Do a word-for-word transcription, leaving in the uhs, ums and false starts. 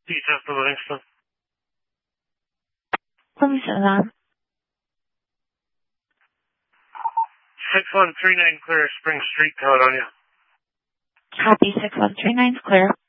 Pizza to Livingston. Let me say that. six one three nine clear, Spring Street, Caledonia. Copy, six one three nine's clear.